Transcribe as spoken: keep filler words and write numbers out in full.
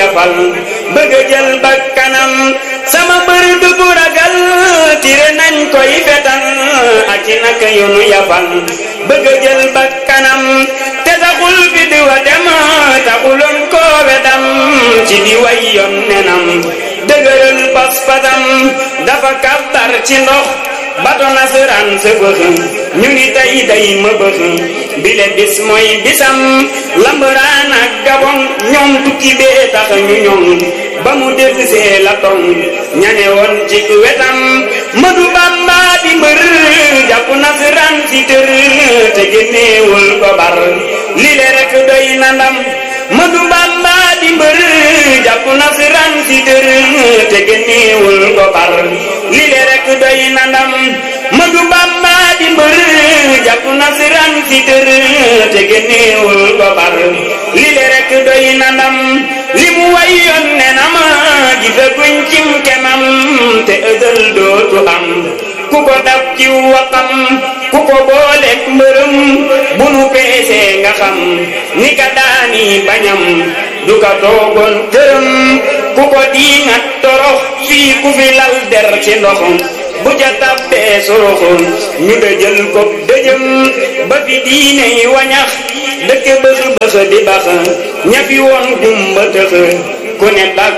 yafal bëgg jël bakkanam sama bër du bu ragal tire nañ koy fetal ak ci naka yu nu yafal bëgg jël bakkanam te taxul fi di wa dem taxuloon koo wedam ci di way yoon nenam dëgëral pas-pasam dafa kàttar ci ndox bato nasaraan sa bëx ñu ni tey day ma bëx bile bis mooy bisam lambaraan ak gabon ñoom tukki bee tax ñu ñoom ba mu dellusee la tong ñane woon ci wetam Madu Bamba di mbër jàpp nasaraan si tër te génneewul ko bar lile rek doy na ndam Madu Bamba di mbër jàpp nasaraan si tër te génneewul ko bar lile rek doy na ndam Madu Bamba di mbër jàpp nasaraan si tër te génneewul ko bar lile rek doy na ndam li mu wayoon ne na ma gisaguñ cim kemam te ëdël dootu am ku ko dab ci waxam ku ko booleek mbërëm bu nu peesee nga xam ni ka daani bañam du ka toogoon këram ku ko diingat torox fii ku fi lal der ci ndoxam bu ca tabbee soroxoon ñu dëjël ko dëjëm ba fi diine yi wañax dëkk bëx bëx di bax ña fi woon gumba tëx ku ne dag